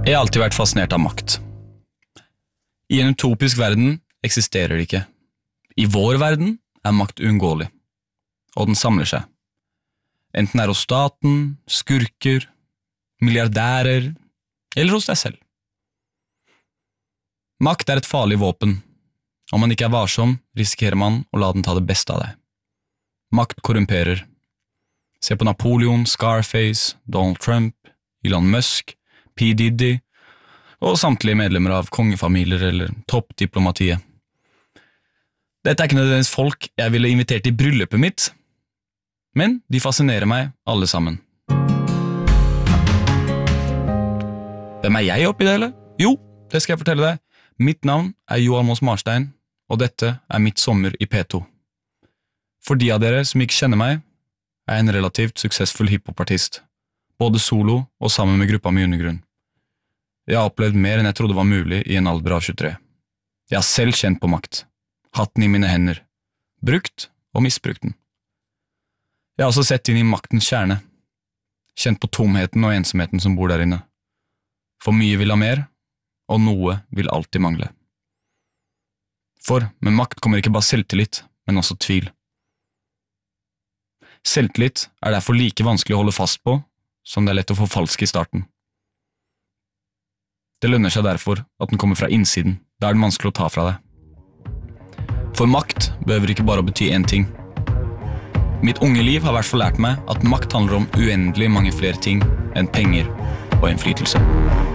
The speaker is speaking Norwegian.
Jeg har alltid vært fascinert av makt. I en utopisk verden eksisterer det ikke. I vår verden er makt uunngåelig, og den samler seg. Enten det er hos staten, skurker, milliardærer, eller hos deg selv. Makt er et farlig våpen. Om man ikke er varsom, risikerer man å la den ta det beste av deg. Makt korrumperer. Se på Napoleon, Scarface, Donald Trump, Elon Musk, P. Diddy og samtlige medlemmer av kongefamilier eller toppdiplomatiet. Dette er ikke nødvendigvis folk jeg ville invitert i bryllupet mitt, men de fascinerer meg alle sammen. Hvem er jeg oppi det, eller? Jo, det skal jeg fortelle deg. Mitt navn er Johan Moss Marstein, og dette er mitt sommer i P2. For de av dere som ikke kjenner meg, er jeg en relativt suksessfull hiphopartist, både solo og sammen med gruppa med undergrunn. Jeg har opplevd mer enn jeg trodde var mulig i en alder av 23. Jeg har selv kjent på makt, hatt den i mine hender, brukt og misbrukt den. Jeg har også sett inn i maktens kjerne, kjent på tomheten og ensomheten som bor der inne. For mye vil ha mer, og noe vil alltid mangle. For med makt kommer ikke bare selvtillit, men også tvil. Selvtillit er derfor like vanskelig å holde fast på, som det er lett å forfalske i starten. Det lønner seg derfor at den kommer fra innsiden, da er den vanskelig å ta fra deg. For makt behøver ikke bare å bety én ting. Mitt unge liv har i hvert fall lært meg at makt handler om uendelig mange flere ting enn penger og innflytelse.